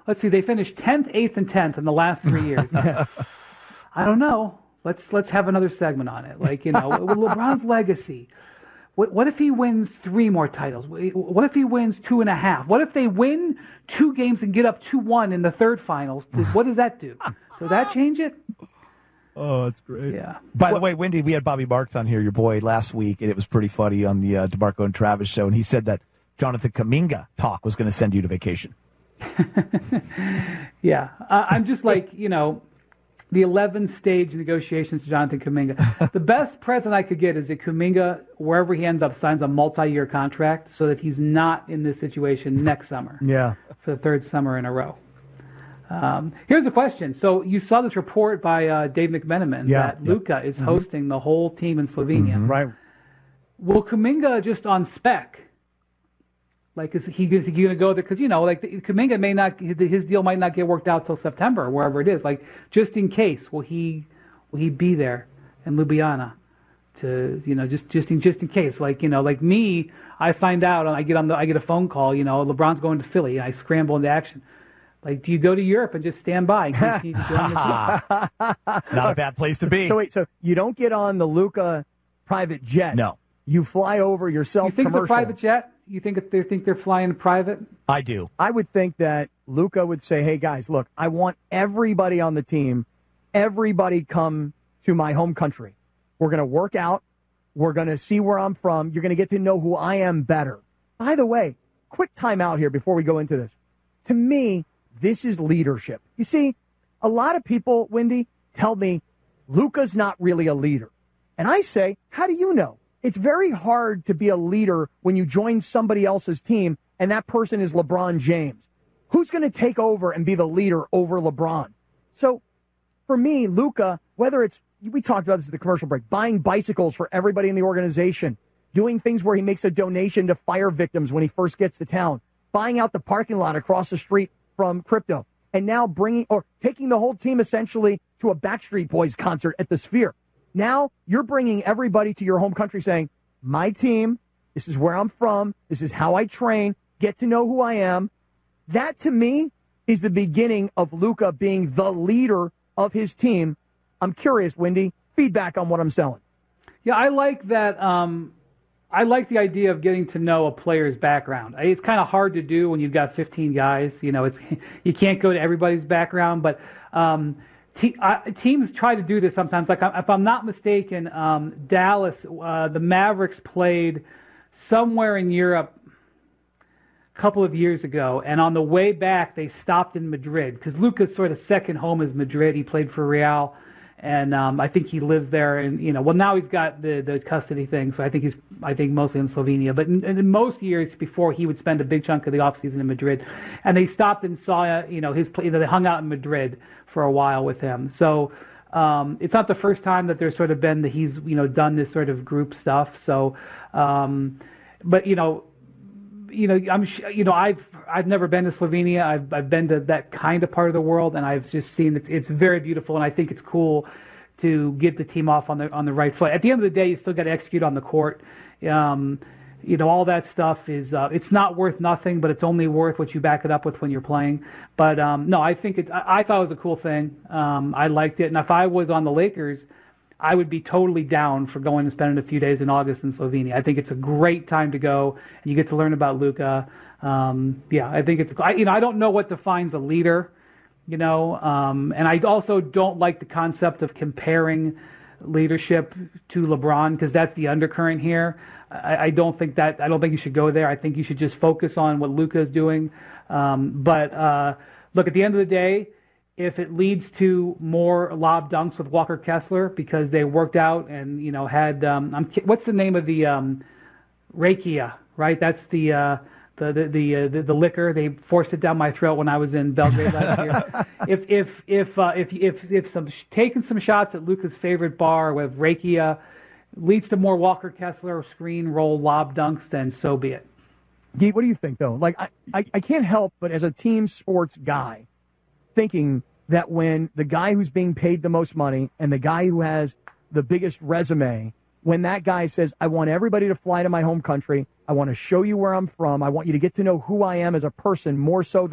let's see, they finished 10th, 8th, and 10th in the last 3 years. I don't know. Let's have another segment on it. Like, LeBron's legacy. What if he wins 3 more titles? What if he wins 2.5? What if they win 2 games and get up 2-1 in the third finals? What does that do? Does that change it? Oh, that's great. Yeah. By the way, Wendy, we had Bobby Marks on here, your boy, last week, and it was pretty funny on the DeMarco and Travis show, and he said that Jonathan Kuminga talk was going to send you to vacation. Yeah. I'm just like, the 11-stage negotiations to Jonathan Kuminga. The best present I could get is that Kuminga, wherever he ends up, signs a multi-year contract so that he's not in this situation next summer. Yeah. For the 3rd summer in a row. Here's a question. So you saw this report by Dave McMenamin that Luka is hosting the whole team in Slovenia. Mm-hmm. Right. Will Kuminga just on spec? Like, is he going to go there? Because, Kuminga may not, his deal might not get worked out till September, or wherever it is. Like, just in case, will he be there in Ljubljana to, just in case? Like, like me, I find out and I get a phone call, LeBron's going to Philly. I scramble into action. Like, do you go to Europe and just stand by in case you need to join the team? Not a bad place to be. So wait, so you don't get on the Luka private jet? No. You fly over yourself. You think commercial. it's a private jet? You think they're flying private? I do. I would think that Luka would say, hey, guys, look, I want everybody on the team, everybody come to my home country. We're going to work out. We're going to see where I'm from. You're going to get to know who I am better. By the way, quick time out here before we go into this. To me, this is leadership. You see, a lot of people, Wendy, tell me Luka's not really a leader. And I say, how do you know? It's very hard to be a leader when you join somebody else's team and that person is LeBron James. Who's going to take over and be the leader over LeBron? So for me, Luka, whether it's, we talked about this at the commercial break, buying bicycles for everybody in the organization, doing things where he makes a donation to fire victims when he first gets to town, buying out the parking lot across the street from Crypto, and now taking the whole team essentially to a Backstreet Boys concert at the Sphere. Now you're bringing everybody to your home country saying, my team, this is where I'm from, this is how I train, get to know who I am. That, to me, is the beginning of Luka being the leader of his team. I'm curious, Wendy, feedback on what I'm selling. Yeah, I like that. I like the idea of getting to know a player's background. It's kind of hard to do when you've got 15 guys. You can't go to everybody's background, but teams try to do this sometimes. Like, if I'm not mistaken, Dallas, the Mavericks played somewhere in Europe a couple of years ago, and on the way back they stopped in Madrid because Luka's sort of second home is Madrid. He played for Real, and I think he lives there. And now he's got the custody thing, so I think mostly in Slovenia. But in most years before, he would spend a big chunk of the off season in Madrid, and they stopped and saw his play. They hung out in Madrid for a while with him. So it's not the first time that there's sort of been that he's done this sort of group stuff. So, but I've never been to Slovenia. I've been to that kind of part of the world, and I've just seen it's very beautiful, and I think it's cool to get the team off on the right foot. At the end of the day, you still got to execute on the court. All that stuff is it's not worth nothing, but it's only worth what you back it up with when you're playing. But no, I think I thought it was a cool thing. I liked it, and if I was on the Lakers, I would be totally down for going and spending a few days in August in Slovenia. I think it's a great time to go, and you get to learn about Luka. I think it's I don't know what defines a leader, and I also don't like the concept of comparing leadership to LeBron because that's the undercurrent here. I don't think you should go there. I think you should just focus on what Luka is doing. But look, at the end of the day, if it leads to more lob dunks with Walker Kessler because they worked out and had what's the name of the Rakia, right? That's the liquor. They forced it down my throat when I was in Belgrade last year. If taking some shots at Luka's favorite bar with Rakia leads to more Walker Kessler screen roll lob dunks, then so be it. Gee, what do you think though? Like I can't help but as a team sports guy thinking that when the guy who's being paid the most money and the guy who has the biggest resume, when that guy says, I want everybody to fly to my home country, I want to show you where I'm from, I want you to get to know who I am as a person more so than just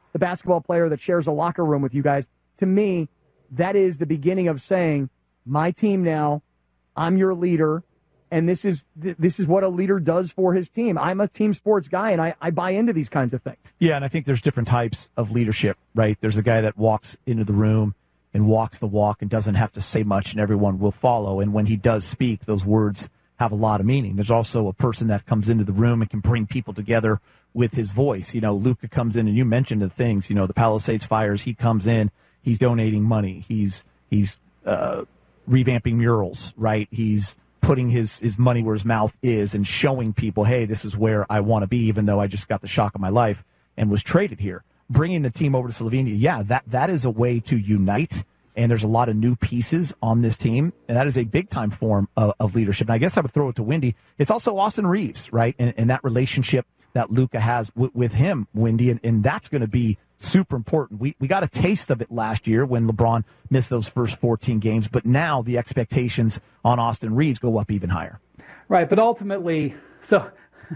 the basketball player that shares a locker room with you guys. To me, that is the beginning of saying, my team now, I'm your leader, and this is what a leader does for his team. I'm a team sports guy, and I buy into these kinds of things. Yeah, and I think there's different types of leadership, right? There's a guy that walks into the room and walks the walk and doesn't have to say much, and everyone will follow. And when he does speak, those words have a lot of meaning. There's also a person that comes into the room and can bring people together with his voice. You know, Luka comes in, and you mentioned the things, you know, the Palisades fires, he comes in, he's donating money, he's revamping murals, right? He's putting his money where his mouth is and showing people, hey, this is where I want to be, even though I just got the shock of my life and was traded here. Bringing the team over to Slovenia, yeah, that is a way to unite, and there's a lot of new pieces on this team, and that is a big-time form of leadership. And I guess I would throw it to Windy. It's also Austin Reeves, right, and that relationship that Luka has with him, Windy, and that's going to be super important. We got a taste of it last year when LeBron missed those first 14 games, but now the expectations on Austin Reeves go up even higher. Right, but ultimately, so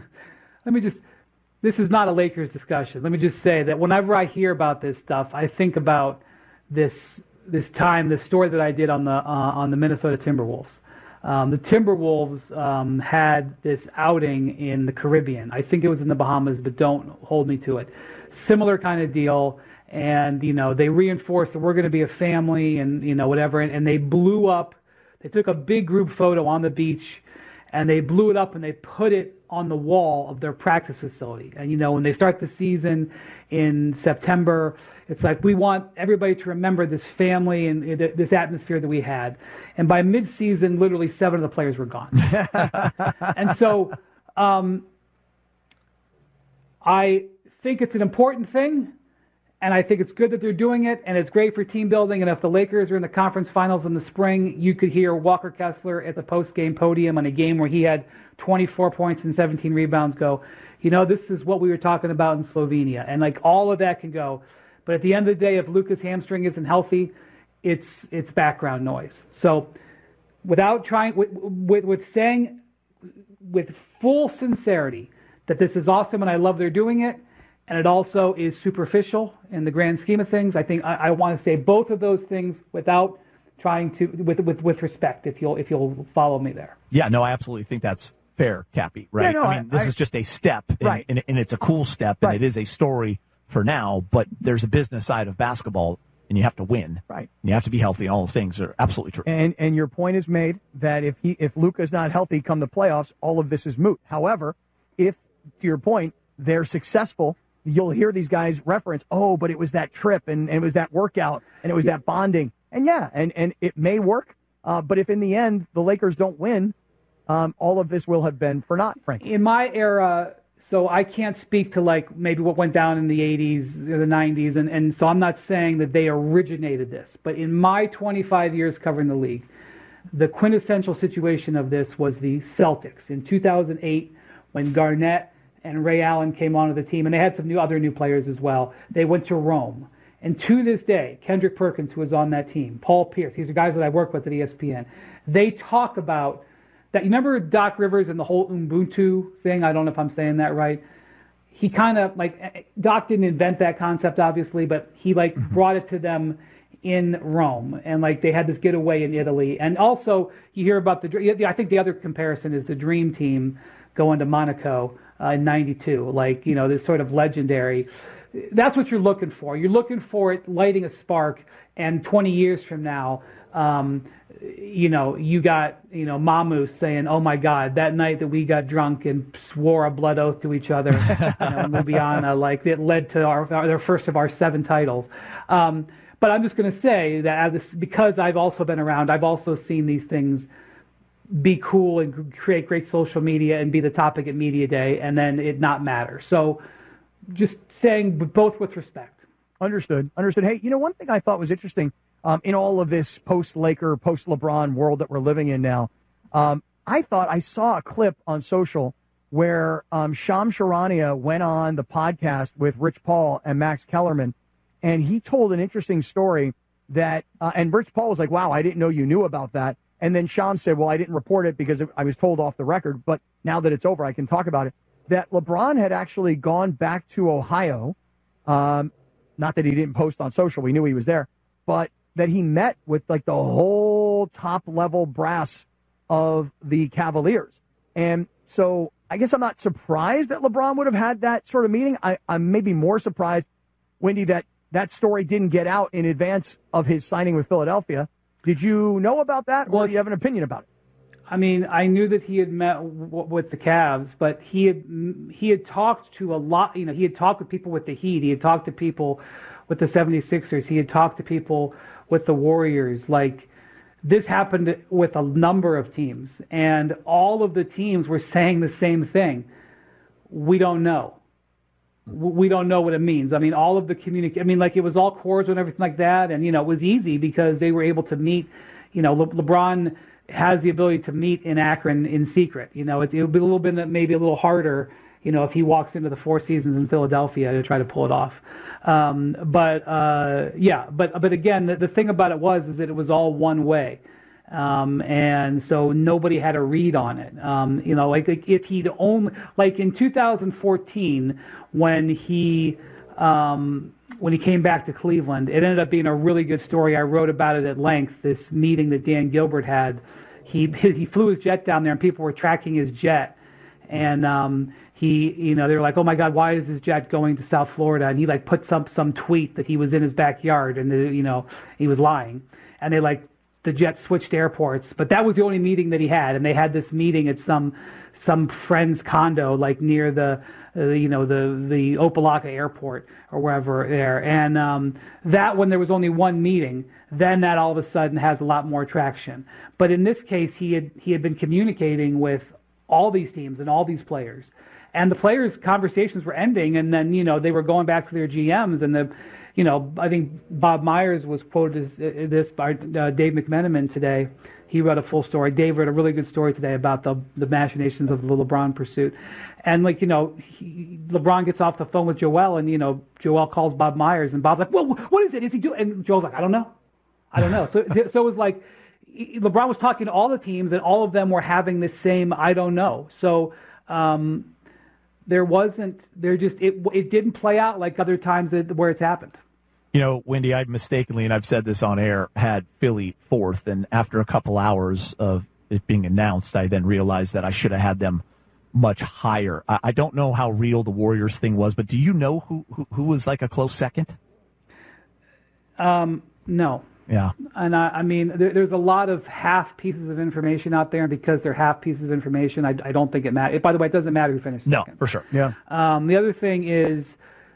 this is not a Lakers discussion. Let me just say that whenever I hear about this stuff, I think about this story that I did on the Minnesota Timberwolves. The Timberwolves had this outing in the Caribbean. I think it was in the Bahamas, but don't hold me to it. Similar kind of deal, and you know, they reinforced that we're going to be a family, and you know, whatever, and they blew up. They took a big group photo on the beach, and they blew it up and they put it on the wall of their practice facility. And you know, when they start the season in September, it's like, we want everybody to remember this family and this atmosphere that we had. And by mid-season, literally 7 of the players were gone. And so I think it's an important thing, and I think it's good that they're doing it, and it's great for team building. And if the Lakers are in the conference finals in the spring, you could hear Walker Kessler at the post-game podium on a game where he had 24 points and 17 rebounds go, you know, this is what we were talking about in Slovenia. And like, all of that can go. But at the end of the day, if Luka's hamstring isn't healthy, it's background noise. So without trying, with saying with full sincerity that this is awesome and I love they're doing it, and it also is superficial in the grand scheme of things, I think I want to say both of those things without trying to, with respect, if you'll follow me there. Yeah, no, I absolutely think that's fair, Cappy, right? Yeah, no, I mean, this is just a step, right. and it's a cool step, and it is a story for now, but there's a business side of basketball, and you have to win. Right. And you have to be healthy, and all those things are absolutely true. And your point is made that if Luka's not healthy come the playoffs, all of this is moot. However, if, to your point, they're successful, you'll hear these guys reference, oh, but it was that trip, and it was that workout, and it was that bonding. And yeah, and it may work, but if in the end the Lakers don't win, all of this will have been for naught, frankly. In my era, so I can't speak to like maybe what went down in the 80s or the 90s, and so I'm not saying that they originated this. But in my 25 years covering the league, the quintessential situation of this was the Celtics in 2008 when Garnett and Ray Allen came onto the team, and they had some other new players as well. They went to Rome. And to this day, Kendrick Perkins, who was on that team, Paul Pierce, these are guys that I work with at ESPN, they talk about that. You remember Doc Rivers and the whole Ubuntu thing? I don't know if I'm saying that right. He kind of, like, Doc didn't invent that concept, obviously, but he, like, brought it to them in Rome. And, like, they had this getaway in Italy. And also, you hear about I think the other comparison is the Dream Team going to Monaco in 92. Like, you know, this sort of legendary. That's what you're looking for. You're looking for it lighting a spark, and 20 years from now, you know, you got, you know, Mammoose saying, oh my God, that night that we got drunk and swore a blood oath to each other, you know, in Ljubljana, like it led to the first of our 7 titles. But I'm just going to say that because I've also been around, I've also seen these things be cool and create great social media and be the topic at Media Day, and then it not matter. So just saying both with respect. Understood. Hey, you know, one thing I thought was interesting in all of this post-Laker, post-LeBron world that we're living in now, I thought I saw a clip on social where Shams Charania went on the podcast with Rich Paul and Max Kellerman, and he told an interesting story that, and Rich Paul was like, wow, I didn't know you knew about that. And then Shams said, well, I didn't report it because I was told off the record, but now that it's over, I can talk about it. That LeBron had actually gone back to Ohio Not that he didn't post on social. We knew he was there. But that he met with like the whole top level brass of the Cavaliers. And so I guess I'm not surprised that LeBron would have had that sort of meeting. I'm maybe more surprised, Wendy, that story didn't get out in advance of his signing with Philadelphia. Did you know about that, or do you have an opinion about it? I mean, I knew that he had met with the Cavs, but he had talked to a lot. You know, he had talked with people with the Heat. He had talked to people with the 76ers. He had talked to people with the Warriors. Like, this happened with a number of teams, and all of the teams were saying the same thing. We don't know. We don't know what it means. I mean, all of the like, it was all cordial and everything like that, and, you know, it was easy because they were able to meet. You know, LeBron has the ability to meet in Akron in secret. You know, it'll be a little bit, maybe a little harder, you know, if he walks into the Four Seasons in Philadelphia to try to pull it off. But again, the thing about it is that it was all one way. And so nobody had a read on it. You know, like if he'd only, like in 2014, when he came back to Cleveland, it ended up being a really good story. I wrote about it at length, this meeting that Dan Gilbert had. He flew his jet down there and people were tracking his jet. And, they were like, oh my God, why is his jet going to South Florida? And he like put some tweet that he was in his backyard and, he was lying. And the jet switched airports, but that was the only meeting that he had. And they had this meeting at some friend's condo, like near the Opa-locka airport or wherever there. And that, when there was only one meeting, then that all of a sudden has a lot more traction. But in this case, he had been communicating with all these teams and all these players, and the players' conversations were ending, and then they were going back to their GMs, and I think Bob Myers was quoted as this by Dave McMenamin today. He wrote a full story. Dave wrote a really good story today about the machinations of the LeBron pursuit. And LeBron gets off the phone with Joel, and Joel calls Bob Myers, and Bob's like, "Well, what is it? Is he doing?" And Joel's like, "I don't know." So it was like LeBron was talking to all the teams, and all of them were having the same "I don't know." So it didn't play out like other times where it's happened. Wendy, I'd mistakenly, and I've said this on air, had Philly fourth, and after a couple hours of it being announced, I then realized that I should have had them much higher. I don't know how real the Warriors thing was, but do you know who was like a close second? No. Yeah. And I mean, there's a lot of half pieces of information out there, and because they're half pieces of information, I don't think it matters. By the way, it doesn't matter who finished second. No, for sure. Yeah. The other thing is,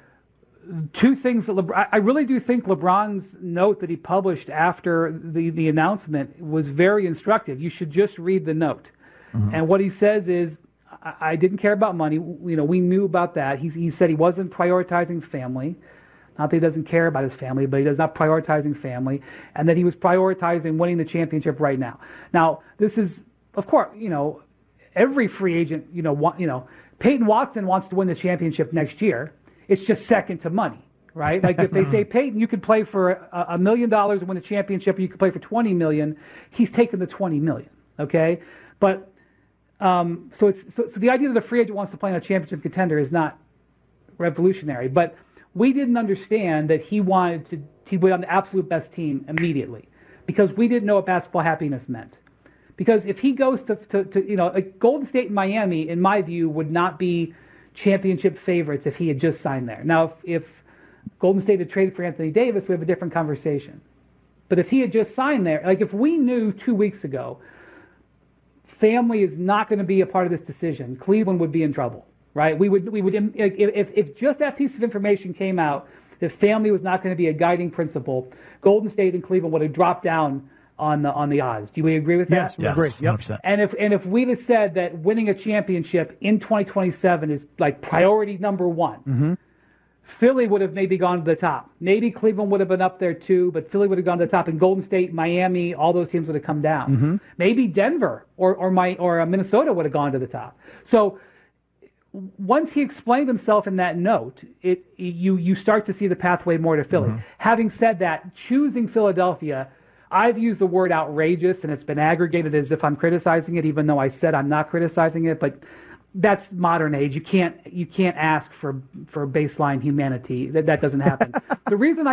two things that I really do think LeBron's note that he published after the announcement was very instructive. You should just read the note. Mm-hmm. And what he says is, I didn't care about money. We knew about that. He said he wasn't prioritizing family. Not that he doesn't care about his family, but he does not prioritizing family, and that he was prioritizing winning the championship right now. Now, this is, of course, every free agent, Peyton Watson wants to win the championship next year. It's just second to money, right? Like if they say, Peyton, you could play for $1 million and win the championship, or you could play for $20 million, he's taking the $20 million, okay? But so the idea that a free agent wants to play in a championship contender is not revolutionary, but we didn't understand that he wanted to be on the absolute best team immediately, because we didn't know what basketball happiness meant. Because if he goes to Golden State and Miami, in my view, would not be championship favorites if he had just signed there. Now, if Golden State had traded for Anthony Davis, we have a different conversation. But if he had just signed there, like if we knew 2 weeks ago, family is not going to be a part of this decision, Cleveland would be in trouble. Right? We would if just that piece of information came out, that family was not going to be a guiding principle, Golden State and Cleveland would have dropped down on the odds. Do we agree with that? Yes, we agree. Yep. 100%. And if we'd have said that winning a championship in 2027 is like priority number one, mm-hmm. Philly would have maybe gone to the top. Maybe Cleveland would have been up there too, but Philly would have gone to the top, and Golden State, Miami, all those teams would have come down. Mm-hmm. Maybe Denver or Minnesota would have gone to the top. So once he explained himself in that note, you start to see the pathway more to Philly. Mm-hmm. Having said that, choosing Philadelphia, I've used the word outrageous, and it's been aggregated as if I'm criticizing it, even though I said I'm not criticizing it. But that's modern age. You can't ask for baseline humanity. That doesn't happen. The reason I